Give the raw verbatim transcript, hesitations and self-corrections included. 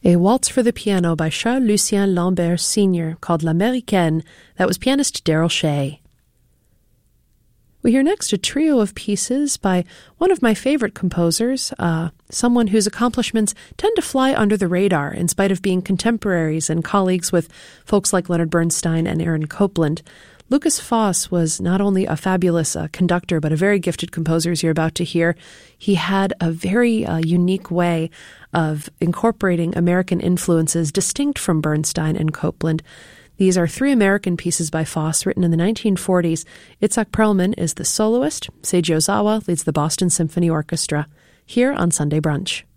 A waltz for the piano by Charles-Lucien Lambert Senior called L'Américaine. That was pianist Daryl Shea. We hear next a trio of pieces by one of my favorite composers, uh, someone whose accomplishments tend to fly under the radar in spite of being contemporaries and colleagues with folks like Leonard Bernstein and Aaron Copland. Lukas Foss was not only a fabulous uh, conductor, but a very gifted composer, as you're about to hear. He had a very uh, unique way of incorporating American influences distinct from Bernstein and Copland. These are three American pieces by Foss written in the nineteen forties. Itzhak Perlman is the soloist. Seiji Ozawa leads the Boston Symphony Orchestra. Here on Sunday Brunch.